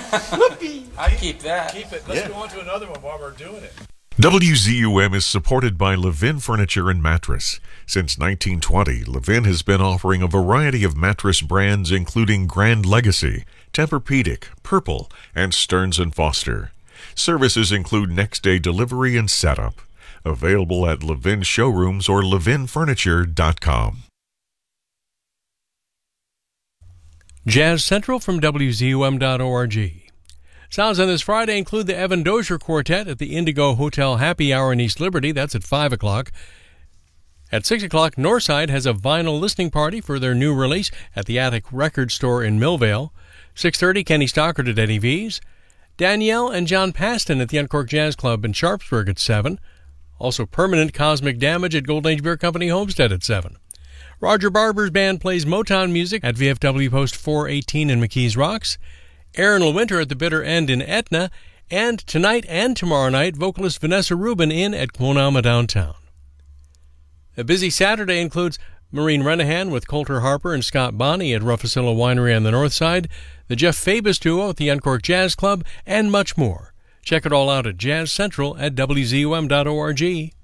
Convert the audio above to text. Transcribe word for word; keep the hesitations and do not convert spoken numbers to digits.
I keep that. Keep it. Let's Yeah. go on to another one while we're doing it. W Z U M is supported by Levin Furniture and Mattress. Since nineteen twenty, Levin has been offering a variety of mattress brands including Grand Legacy, Tempur-Pedic, Purple, and Stearns and Foster. Services include next-day delivery and setup. Available at Levin showrooms or levin furniture dot com. Jazz Central from W Z U M dot org. Sounds on this Friday include the Evan Dozier Quartet at the Indigo Hotel Happy Hour in East Liberty. That's at five o'clock. At six o'clock, Northside has a vinyl listening party for their new release at the Attic Record Store in Millvale. six thirty, Kenny Stockard at Eddie V's. Danielle and John Paston at the Uncork Jazz Club in Sharpsburg at seven. Also Permanent Cosmic Damage at Golden Age Beer Company Homestead at seven. Roger Barber's band plays Motown music at V F W Post four eighteen in McKees Rocks. Aaron LeWinter at the Bitter End in Etna. And tonight and tomorrow night, vocalist Vanessa Rubin in at Quonama Downtown. A busy Saturday includes Maureen Renahan with Coulter Harper and Scott Bonney at Ruffasilla Winery on the north side, the Jeff Fabus Duo at the Uncork Jazz Club, and much more. Check it all out at Jazz Central at W Z U M dot org.